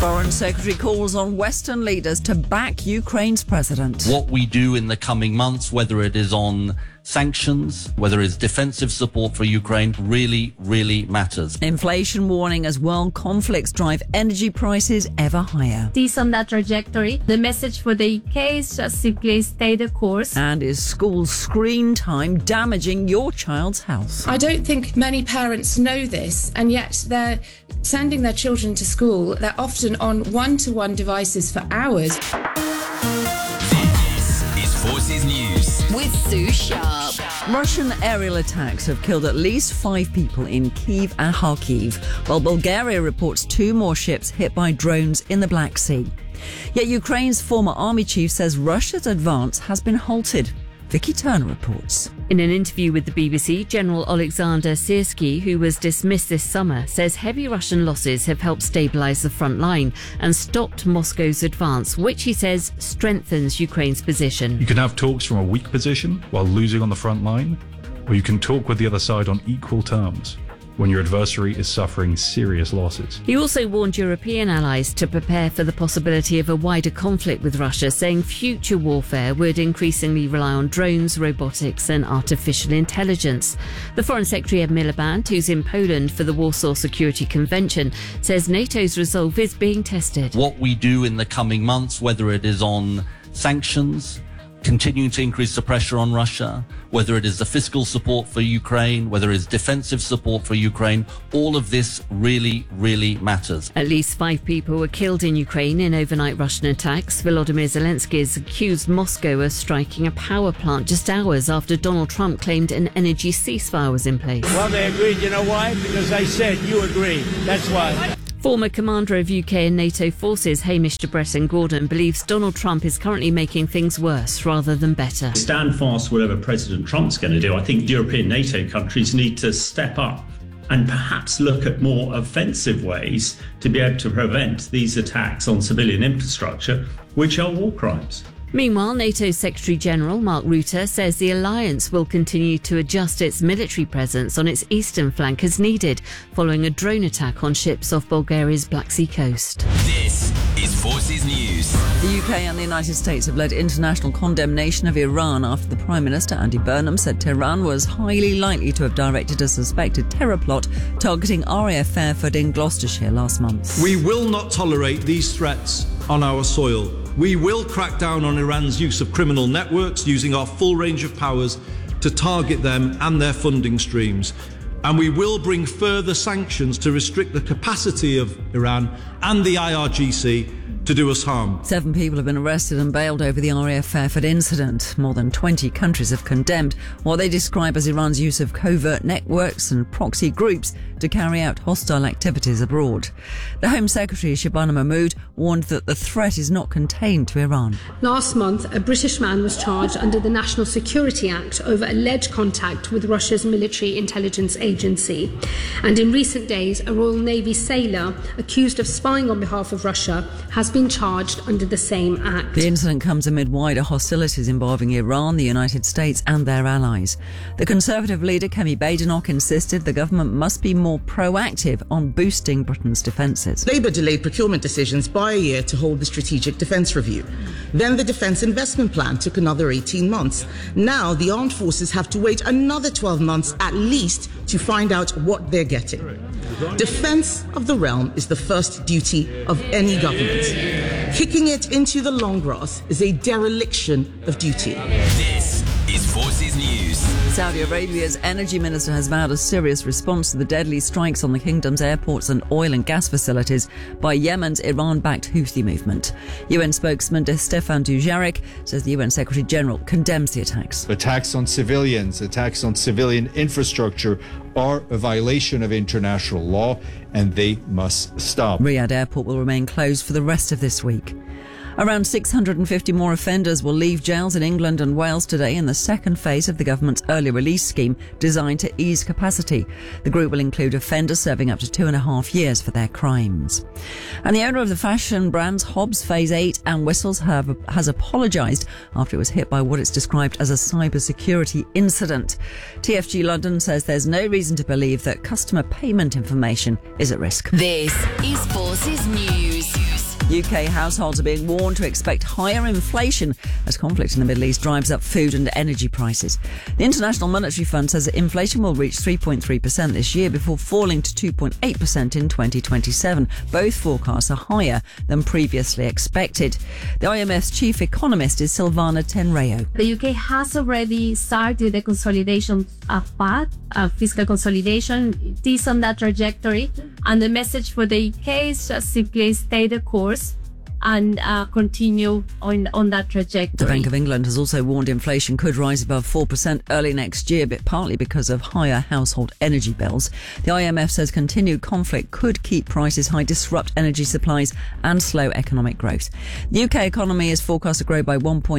Foreign Secretary calls on Western leaders to back Ukraine's president. What we do in the coming months, whether it is on sanctions, whether it's defensive support for Ukraine, really matters. Inflation warning as world conflicts drive energy prices ever higher. This on that trajectory. The message for the UK is just simply stay the course. And is school screen time damaging your child's health? I don't think many parents know this, and yet they're sending their children to school. They're often on one-to-one devices for hours. This is Forces News with Sue Sharp. Russian aerial attacks have killed at least 5 people in Kyiv and Kharkiv, while Bulgaria reports 2 more ships hit by drones in the Black Sea. Yet Ukraine's former army chief says Russia's advance has been halted. Vicky Turner reports. In an interview with the BBC, General Alexander Syrskyi, who was dismissed this summer, says heavy Russian losses have helped stabilise the front line and stopped Moscow's advance, which he says strengthens Ukraine's position. You can have talks from a weak position while losing on the front line, or you can talk with the other side on equal terms when your adversary is suffering serious losses. He also warned European allies to prepare for the possibility of a wider conflict with Russia, saying future warfare would increasingly rely on drones, robotics and artificial intelligence. The Foreign Secretary Ed Miliband, who's in Poland for the Warsaw Security Convention, says NATO's resolve is being tested. What we do in the coming months, whether it is on sanctions, continuing to increase the pressure on Russia, whether it is the fiscal support for Ukraine, whether it is defensive support for Ukraine, all of this really matters. At least 5 people were killed in Ukraine in overnight Russian attacks. Volodymyr Zelensky has accused Moscow of striking a power plant just hours after Donald Trump claimed an energy ceasefire was in place. Well, they agreed. You know why? Because I said you agreed. That's why. Former commander of UK and NATO forces Hamish de Bretton Gordon believes Donald Trump is currently making things worse rather than better. Stand fast whatever President Trump's going to do. I think European NATO countries need to step up and perhaps look at more offensive ways to be able to prevent these attacks on civilian infrastructure, which are war crimes. Meanwhile, NATO's Secretary-General Mark Rutte says the alliance will continue to adjust its military presence on its eastern flank as needed, following a drone attack on ships off Bulgaria's Black Sea coast. This is Forces News. The UK and the United States have led international condemnation of Iran after the Prime Minister, Andy Burnham, said Tehran was highly likely to have directed a suspected terror plot targeting RAF Fairford in Gloucestershire last month. We will not tolerate these threats on our soil. We will crack down on Iran's use of criminal networks, using our full range of powers to target them and their funding streams. And we will bring further sanctions to restrict the capacity of Iran and the IRGC to do us harm. 7 people have been arrested and bailed over the RAF Fairford incident. More than 20 countries have condemned what they describe as Iran's use of covert networks and proxy groups to carry out hostile activities abroad. The Home Secretary, Shabana Mahmood, warned that the threat is not contained to Iran. Last month, a British man was charged under the National Security Act over alleged contact with Russia's military intelligence agency. And in recent days, a Royal Navy sailor accused of spying on behalf of Russia has been charged under the same act. The incident comes amid wider hostilities involving Iran, the United States and their allies. The Conservative leader, Kemi Badenoch, insisted the government must be more proactive on boosting Britain's defences. Labour delayed procurement decisions by a year to hold the Strategic Defence Review. Then the Defence Investment Plan took another 18 months. Now the armed forces have to wait another 12 months at least to find out what they're getting. Defence of the realm is the first duty of any government. Kicking it into the long grass is a dereliction of duty. This is Forces News. Saudi Arabia's energy minister has vowed a serious response to the deadly strikes on the kingdom's airports and oil and gas facilities by Yemen's Iran-backed Houthi movement. UN spokesman Stefan Dujarric says the UN Secretary-General condemns the attacks. Attacks on civilians, attacks on civilian infrastructure are a violation of international law and they must stop. Riyadh Airport will remain closed for the rest of this week. Around 650 more offenders will leave jails in England and Wales today in the second phase of the government's early release scheme designed to ease capacity. The group will include offenders serving up to 2.5 years for their crimes. And the owner of the fashion brands Hobbs, Phase 8 and Whistles has apologised after it was hit by what it's described as a cybersecurity incident. TFG London says there's no reason to believe that customer payment information is at risk. This is Forces News. UK households are being warned to expect higher inflation as conflict in the Middle East drives up food and energy prices. The International Monetary Fund says that inflation will reach 3.3% this year before falling to 2.8% in 2027. Both forecasts are higher than previously expected. The IMF's chief economist is Silvana Tenreo. The UK has already started the consolidation path, fiscal consolidation. It is on that trajectory, and the message for the UK is just simply stay the course and continue on that trajectory. The Bank of England has also warned inflation could rise above 4% early next year, but partly because of higher household energy bills. The IMF says continued conflict could keep prices high, disrupt energy supplies and slow economic growth. The UK economy is forecast to grow by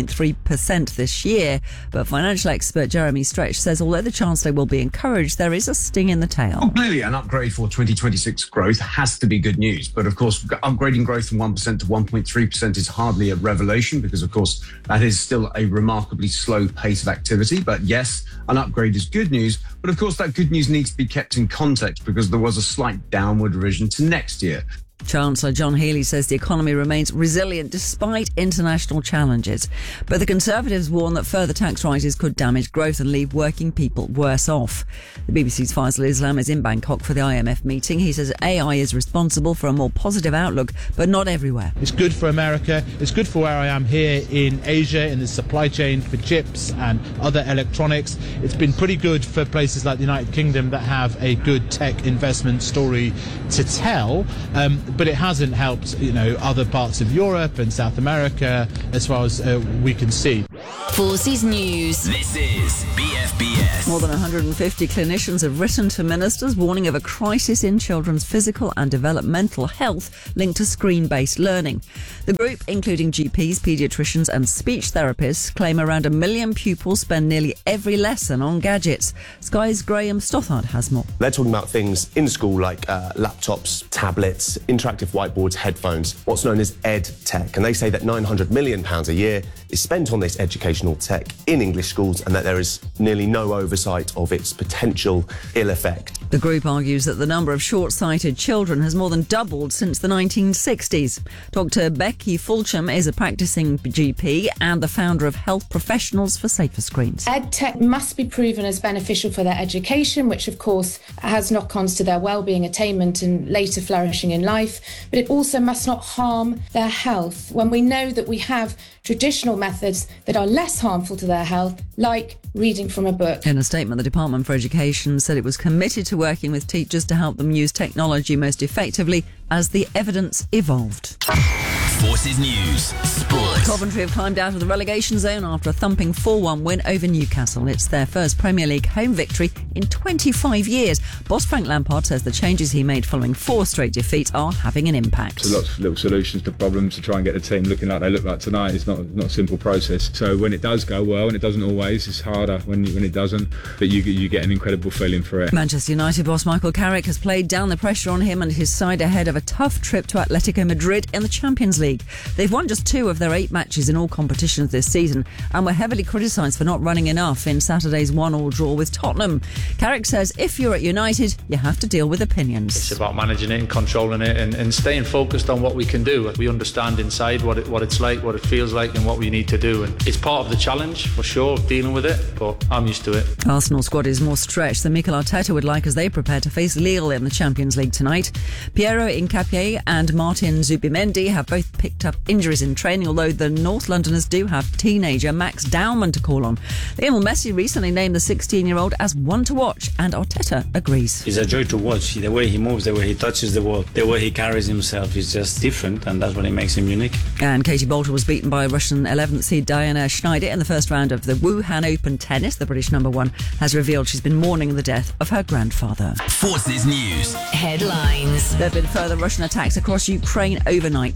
1.3% this year, but financial expert Jeremy Stretch says although the Chancellor will be encouraged, there is a sting in the tail. Well, clearly an upgrade for 2026 growth has to be good news, but of course upgrading growth from 1% to 1.3% is hardly a revelation because, of course, that is still a remarkably slow pace of activity. But yes, an upgrade is good news. But of course, that good news needs to be kept in context because there was a slight downward revision to next year. Chancellor John Healey says the economy remains resilient despite international challenges. But the Conservatives warn that further tax rises could damage growth and leave working people worse off. The BBC's Faisal Islam is in Bangkok for the IMF meeting. He says AI is responsible for a more positive outlook, but not everywhere. It's good for America. It's good for where I am here in Asia, in the supply chain for chips and other electronics. It's been pretty good for places like the United Kingdom that have a good tech investment story to tell. But it hasn't helped, other parts of Europe and South America as far as we can see. Forces News. This is BFBS. More than 150 clinicians have written to ministers warning of a crisis in children's physical and developmental health linked to screen-based learning. The group, including GPs, paediatricians and speech therapists, claim around 1 million pupils spend nearly every lesson on gadgets. Sky's Graham Stothard has more. They're talking about things in school like laptops, tablets, interactive whiteboards, headphones, what's known as ed tech. And they say that £900 million a year is spent on this educational tech in English schools and that there is nearly no oversight of its potential ill effect. The group argues that the number of short-sighted children has more than doubled since the 1960s. Dr. Becky Fulcham is a practicing GP and the founder of Health Professionals for Safer Screens. EdTech must be proven as beneficial for their education, which of course has knock-ons to their well-being, attainment and later flourishing in life, but it also must not harm their health. When we know that we have traditional methods that are less harmful to their health, like reading from a book. In a statement, the Department for Education said it was committed to working with teachers to help them use technology most effectively as the evidence evolved. Forces News Sport. Coventry have climbed out of the relegation zone after a thumping 4-1 win over Newcastle. It's their first Premier League home victory in 25 years. Boss Frank Lampard says the changes he made following 4 straight defeats are having an impact. So lots of little solutions to problems to try and get the team looking like they look like tonight. It's not a simple process. So when it does go well, and it doesn't always, it's harder when it doesn't, but you get an incredible feeling for it. Manchester United boss Michael Carrick has played down the pressure on him and his side ahead of a tough trip to Atletico Madrid in the Champions League. They've won just 2 of their 8 matches in all competitions this season and were heavily criticised for not running enough in Saturday's 1-1 draw with Tottenham. Carrick says if you're at United, you have to deal with opinions. It's about managing it and controlling it and staying focused on what we can do. We understand inside what it's like, what it feels like and what we need to do. And it's part of the challenge, for sure, dealing with it, but I'm used to it. Arsenal squad is more stretched than Mikel Arteta would like as they prepare to face Lille in the Champions League tonight. Piero Hincapié and Martin Zubimendi have both picked up injuries in training, although the North Londoners do have teenager Max Dowman to call on. Lionel Messi recently named the 16-year-old as one to watch, and Arteta agrees. It's a joy to watch. The way he moves, the way he touches the ball, the way he carries himself is just different, and that's what makes him unique. And Katie Boulter was beaten by Russian 11th seed Diana Schneider in the first round of the Wuhan Open Tennis. The British number 1 has revealed she's been mourning the death of her grandfather. Forces News Headlines. There have been further Russian attacks across Ukraine overnight, killing at least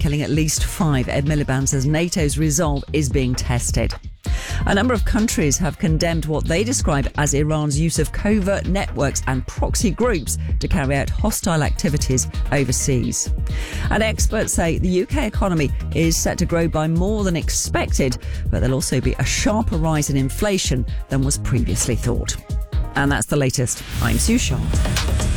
least 5. Ed Miliband says NATO's resolve is being tested. A number of countries have condemned what they describe as Iran's use of covert networks and proxy groups to carry out hostile activities overseas. And experts say the UK economy is set to grow by more than expected, but there'll also be a sharper rise in inflation than was previously thought. And that's the latest. I'm Sue Shaw.